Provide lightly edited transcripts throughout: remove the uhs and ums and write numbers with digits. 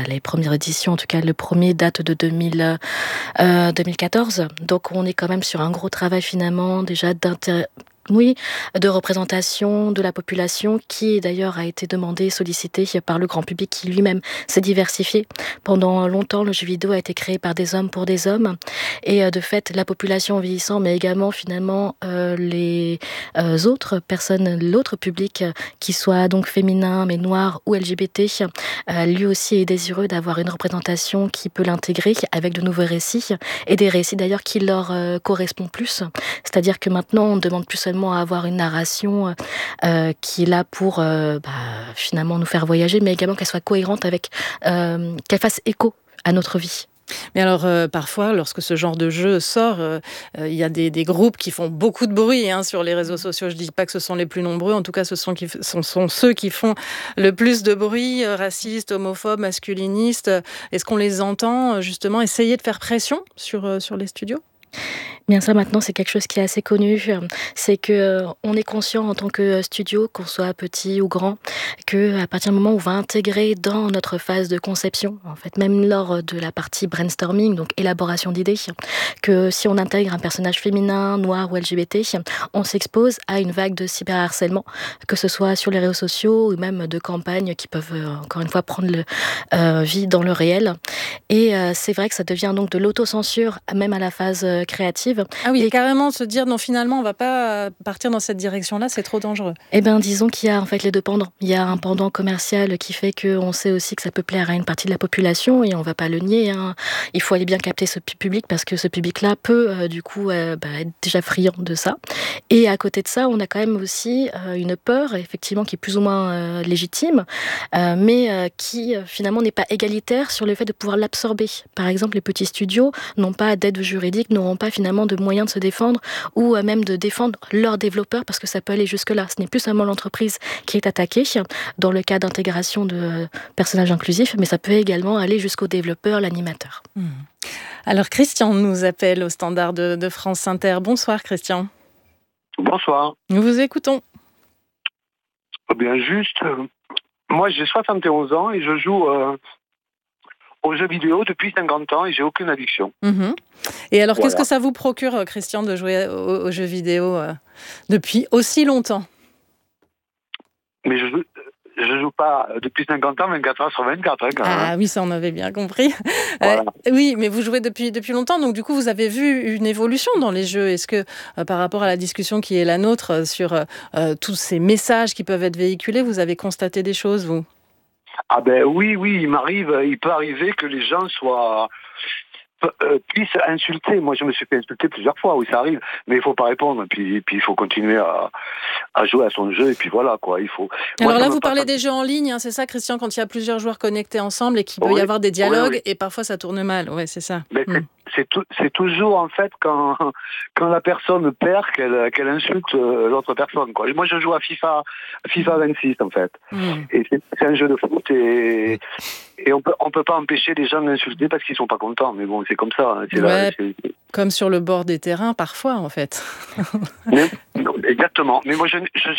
les premières éditions, en tout cas le premier date de 2014. Donc on est quand même sur un gros travail finalement déjà de représentation de la population qui d'ailleurs a été demandé, sollicité par le grand public qui lui-même s'est diversifié. Pendant longtemps, le jeu vidéo a été créé par des hommes pour des hommes et de fait, la population vieillissant, mais également finalement les autres personnes, l'autre public, qui soit donc féminin, mais noir ou LGBT, lui aussi est désireux d'avoir une représentation qui peut l'intégrer avec de nouveaux récits et des récits d'ailleurs qui leur correspondent plus. C'est-à-dire que maintenant, on ne demande plus seulement à avoir une narration qui est là pour finalement nous faire voyager, mais également qu'elle soit cohérente avec, qu'elle fasse écho à notre vie. Mais alors, parfois, lorsque ce genre de jeu sort, il y a des groupes qui font beaucoup de bruit sur les réseaux sociaux. Je ne dis pas que ce sont les plus nombreux, en tout cas, ce sont ceux qui font le plus de bruit, racistes, homophobes, masculinistes. Est-ce qu'on les entend, justement, essayer de faire pression sur les studios ? Bien ça maintenant c'est quelque chose qui est assez connu, c'est que on est conscient en tant que studio, qu'on soit petit ou grand, que à partir du moment où on va intégrer dans notre phase de conception, en fait même lors de la partie brainstorming, donc élaboration d'idées, que si on intègre un personnage féminin, noir ou LGBT, on s'expose à une vague de cyberharcèlement, que ce soit sur les réseaux sociaux ou même de campagnes qui peuvent encore une fois prendre vie dans le réel. Et c'est vrai que ça devient donc de l'autocensure même à la phase créative. Ah oui, et carrément se dire non, finalement on va pas partir dans cette direction-là, c'est trop dangereux. Eh bien disons qu'il y a en fait les deux pendants. Il y a un pendant commercial qui fait qu'on sait aussi que ça peut plaire à une partie de la population et on va pas le nier. Il faut aller bien capter ce public parce que ce public-là peut du coup être déjà friand de ça. Et à côté de ça, on a quand même aussi une peur effectivement qui est plus ou moins légitime, mais qui finalement n'est pas égalitaire sur le fait de pouvoir l'absorber. Par exemple, les petits studios n'ont pas d'aide juridique, n'auront pas finalement de moyens de se défendre ou même de défendre leurs développeurs parce que ça peut aller jusque-là. Ce n'est plus seulement l'entreprise qui est attaquée dans le cas d'intégration de personnages inclusifs, mais ça peut également aller jusqu'au développeur, l'animateur. Alors Christian nous appelle au standard de France Inter. Bonsoir Christian. Bonsoir. Nous vous écoutons. Bien juste, moi j'ai 71 ans et je joue aux jeux vidéo depuis 50 ans et j'ai aucune addiction. Et alors, qu'est-ce que ça vous procure, Christian, de jouer aux jeux vidéo depuis aussi longtemps ? Mais je joue pas depuis 50 ans, 24 heures sur 24. Quand même. Ah oui, ça on avait bien compris. Voilà. Oui, mais vous jouez depuis longtemps, donc du coup vous avez vu une évolution dans les jeux. Est-ce que par rapport à la discussion qui est la nôtre sur tous ces messages qui peuvent être véhiculés, vous avez constaté des choses, vous ? Ah ben oui, il peut arriver que les gens puissent insulter. Moi, je me suis fait insulter plusieurs fois, oui, ça arrive, mais il faut pas répondre. Et puis il faut continuer à jouer à son jeu, et puis voilà, quoi. Il faut. Alors là, vous parlez des jeux en ligne, c'est ça, Christian, quand il y a plusieurs joueurs connectés ensemble et qu'il peut y avoir des dialogues, et parfois ça tourne mal. Ouais, c'est ça. Mais c'est toujours, en fait, quand la personne perd, qu'elle insulte l'autre personne, quoi. Moi, je joue à FIFA 26, en fait. Et c'est un jeu de foot, et on peut pas empêcher les gens d'insulter parce qu'ils sont pas contents. Mais bon, c'est comme ça. Comme sur le bord des terrains, parfois, en fait. Non, exactement. Mais moi, je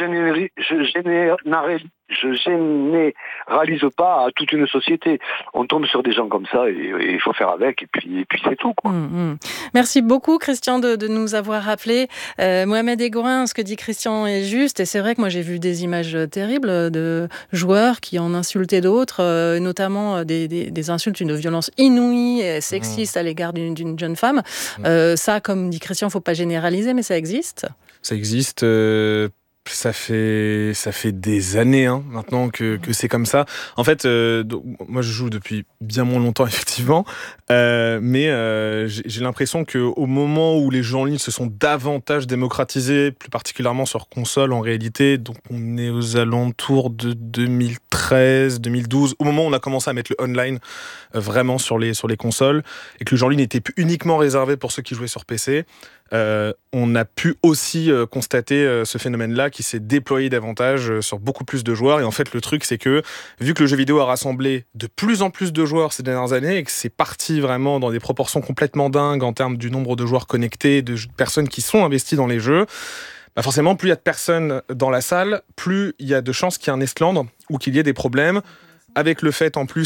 généralise pas à toute une société. On tombe sur des gens comme ça et il faut faire avec, et puis c'est tout, quoi. Merci beaucoup, Christian, de nous avoir appelés. Mohamed Egourin, ce que dit Christian est juste, et c'est vrai que moi j'ai vu des images terribles de joueurs qui en insultaient d'autres, notamment des insultes, une violence inouïe et sexiste à l'égard d'une jeune femme. Ça, comme dit Christian, il ne faut pas généraliser, mais ça existe. Ça existe. Ça fait des années maintenant que c'est comme ça. En fait, moi je joue depuis bien moins longtemps effectivement, mais j'ai l'impression qu'au moment où les jeux en ligne se sont davantage démocratisés, plus particulièrement sur console en réalité, donc on est aux alentours de 2013, 2012, au moment où on a commencé à mettre le online vraiment sur les consoles, et que le jeu en ligne n'était plus uniquement réservé pour ceux qui jouaient sur PC. On a pu aussi constater ce phénomène-là qui s'est déployé davantage sur beaucoup plus de joueurs. Et en fait, le truc, c'est que vu que le jeu vidéo a rassemblé de plus en plus de joueurs ces dernières années et que c'est parti vraiment dans des proportions complètement dingues en termes du nombre de joueurs connectés, de personnes qui sont investies dans les jeux, forcément, plus il y a de personnes dans la salle, plus il y a de chances qu'il y ait un esclandre ou qu'il y ait des problèmes. Avec le fait en plus